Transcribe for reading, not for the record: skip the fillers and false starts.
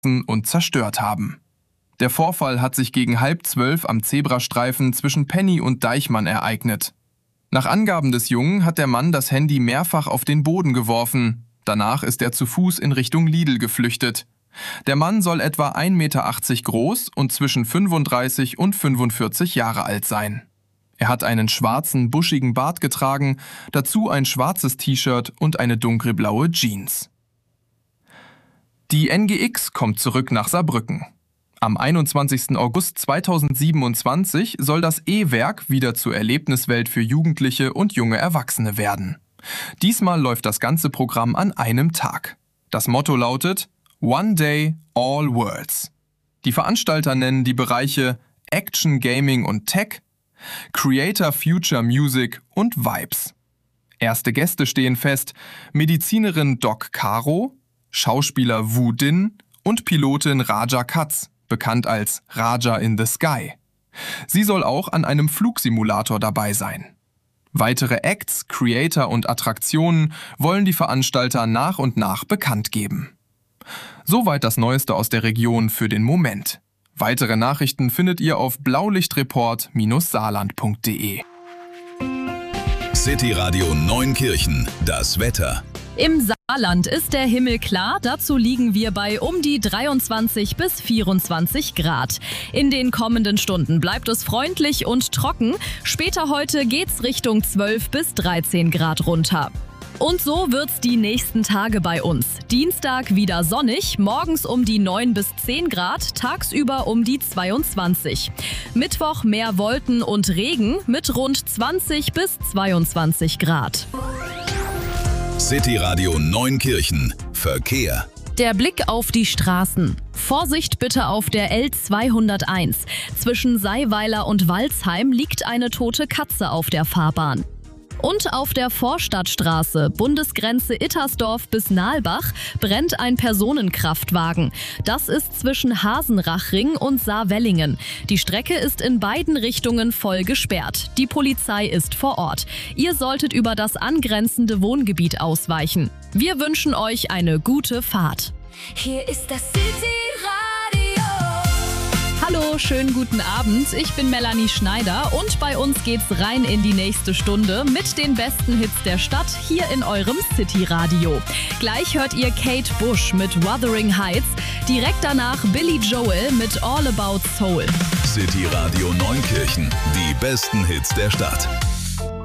und zerstört haben. Der Vorfall hat sich gegen 11:30 am Zebrastreifen zwischen Penny und Deichmann ereignet. Nach Angaben des Jungen hat der Mann das Handy mehrfach auf den Boden geworfen. Danach ist er zu Fuß in Richtung Lidl geflüchtet. Der Mann soll etwa 1,80 Meter groß und zwischen 35 und 45 Jahre alt sein. Er hat einen schwarzen, buschigen Bart getragen, dazu ein schwarzes T-Shirt und eine dunkelblaue Jeans. Die NGX kommt zurück nach Saarbrücken. Am 21. August 2027 soll das E-Werk wieder zur Erlebniswelt für Jugendliche und junge Erwachsene werden. Diesmal läuft das ganze Programm an einem Tag. Das Motto lautet One Day, All Worlds. Die Veranstalter nennen die Bereiche Action, Gaming und Tech, Creator, Future, Music und Vibes. Erste Gäste stehen fest: Medizinerin Doc Caro, Schauspieler Wu Din und Pilotin Raja Katz, bekannt als Raja in the Sky. Sie soll auch an einem Flugsimulator dabei sein. Weitere Acts, Creator und Attraktionen wollen die Veranstalter nach und nach bekannt geben. Soweit das Neueste aus der Region für den Moment. Weitere Nachrichten findet ihr auf blaulichtreport-saarland.de. City Radio Neunkirchen, das Wetter. Im Saarland ist der Himmel klar, dazu liegen wir bei um die 23 bis 24 Grad. In den kommenden Stunden bleibt es freundlich und trocken. Später heute geht's Richtung 12 bis 13 Grad runter. Und so wird's die nächsten Tage bei uns. Dienstag wieder sonnig, morgens um die 9 bis 10 Grad, tagsüber um die 22. Mittwoch mehr Wolken und Regen mit rund 20 bis 22 Grad. City Radio Neunkirchen, Verkehr. Der Blick auf die Straßen. Vorsicht bitte auf der L201. Zwischen Seiweiler und Walsheim liegt eine tote Katze auf der Fahrbahn. Und auf der Vorstadtstraße, Bundesgrenze Ittersdorf bis Nalbach, brennt ein Personenkraftwagen. Das ist zwischen Hasenrachring und Saarwellingen. Die Strecke ist in beiden Richtungen voll gesperrt. Die Polizei ist vor Ort. Ihr solltet über das angrenzende Wohngebiet ausweichen. Wir wünschen euch eine gute Fahrt. Hier ist das City Radio. Hallo, schönen guten Abend. Ich bin Melanie Schneider und bei uns geht's rein in die nächste Stunde mit den besten Hits der Stadt hier in eurem City Radio. Gleich hört ihr Kate Bush mit Wuthering Heights, direkt danach Billy Joel mit All About Soul. City Radio Neunkirchen, die besten Hits der Stadt.